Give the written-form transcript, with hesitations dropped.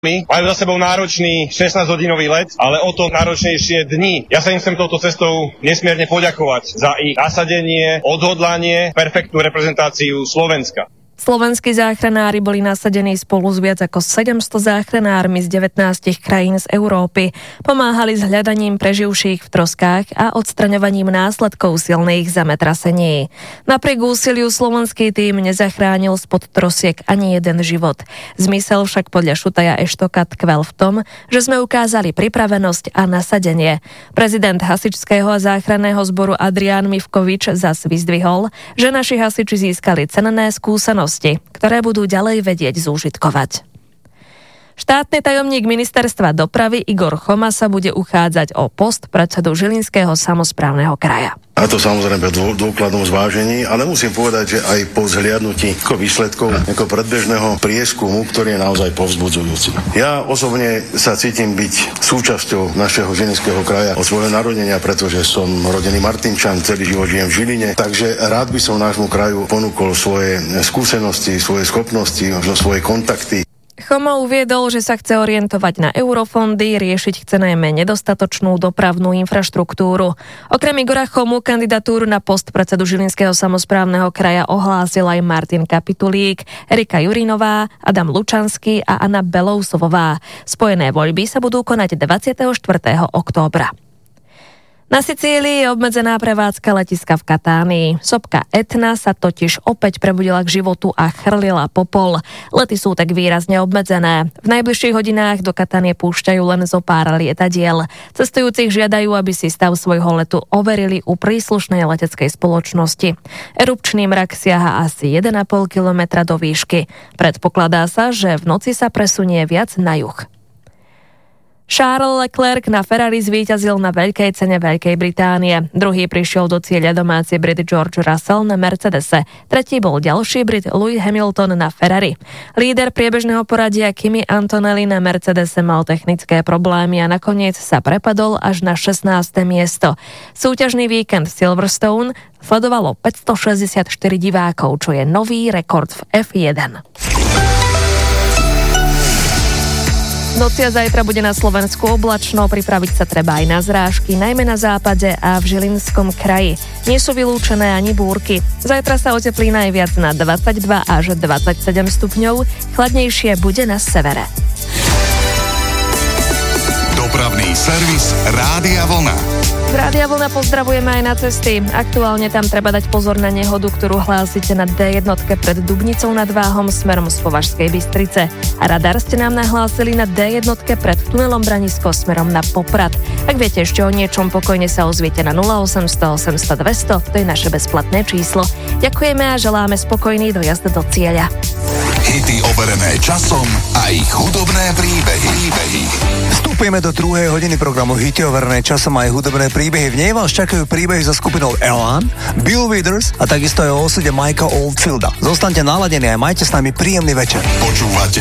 Majú za sebou náročný 16-hodinový let, ale o to náročnejšie dni. Ja sa im chcem touto cestou nesmierne poďakovať za ich nasadenie, odhodlanie, perfektnú reprezentáciu Slovenska. Slovenskí záchranári boli nasadení spolu s viac ako 700 záchranármi z 19 krajín z Európy. Pomáhali s hľadaním preživších v troskách a odstraňovaním následkov silných zemetrasení. Napriek úsiliu slovenský tím nezachránil spod trosiek ani jeden život. Zmysel však podľa Šutaja Eštoka tkvel v tom, že sme ukázali pripravenosť a nasadenie. Prezident hasičského a záchranného zboru Adrián Mivkovič zas vyzdvihol, že naši hasiči získali cenné skúsenosti, ktoré budú ďalej vedieť zúžitkovať. Štátny tajomník ministerstva dopravy Igor Choma sa bude uchádzať o post predsedu Žilinského samosprávneho kraja. A to samozrejme v dôkladnom zvážení, ale musím povedať, že aj po zhliadnutí výsledkov ako predbežného prieskumu, ktorý je naozaj povzbudzujúci. Ja osobne sa cítim byť súčasťou našeho Žilinského kraja od svojho narodenia, pretože som rodený Martinčan, celý život žijem v Žiline, takže rád by som nášmu kraju ponúkol svoje skúsenosti, svoje schopnosti, možno svoje kontakty. Chomo uviedol, že sa chce orientovať na eurofondy, riešiť chce najmä nedostatočnú dopravnú infraštruktúru. Okrem Igora Chomu kandidatúru na post predsedu Žilinského samosprávneho kraja ohlásil aj Martin Kapitulík, Erika Jurinová, Adam Lučanský a Anna Belousovová. Spojené voľby sa budú konať 24. októbra. Na Sicílii je obmedzená prevádzka letiska v Katánii. Sopka Etna sa totiž opäť prebudila k životu a chrlila popol. Lety sú tak výrazne obmedzené. V najbližších hodinách do Katánie púšťajú len zo pár lietadiel. Cestujúcich žiadajú, aby si stav svojho letu overili u príslušnej leteckej spoločnosti. Erupčný mrak siaha asi 1,5 kilometra do výšky. Predpokladá sa, že v noci sa presunie viac na juh. Charles Leclerc na Ferrari zvíťazil na veľkej cene Veľkej Británie. Druhý prišiel do cieľa domáci Brit George Russell na Mercedese. Tretí bol ďalší Brit Lewis Hamilton na Ferrari. Líder priebežného poradia Kimi Antonelli na Mercedese mal technické problémy a nakoniec sa prepadol až na 16. miesto. Súťažný víkend Silverstone sledovalo 564 divákov, čo je nový rekord v F1. V noci a zajtra bude na Slovensku oblačno, pripraviť sa treba aj na zrážky, najmä na západe a v Žilinskom kraji. Nie sú vylúčené ani búrky. Zajtra sa oteplí najviac na 22 až 27 stupňov, chladnejšie bude na severe. Dopravný servis Rádia Vlna. Z Rádia Vlna pozdravujeme aj na cesty. Aktuálne tam treba dať pozor na nehodu, ktorú hlásite na D1 pred Dubnicou nad Váhom smerom z Považskej Bystrice. A radar ste nám nahlásili na D1 pred tunelom Branisko smerom na Poprad. Ak viete ešte o niečom, pokojne sa ozviete na 0800 800 200, to je naše bezplatné číslo. Ďakujeme a želáme spokojný dojazd do cieľa. Hity overené časom a ich hudobné príbehy. Vstupujeme do druhej hodiny programu Hity overené časom a ich hudobné príbehy. V nej vás čakajú príbehy so skupinou Elan, Bill Withers a takisto aj o osude Mikea Oldfielda. Zostaňte naladení a majte s nami príjemný večer. Počúvate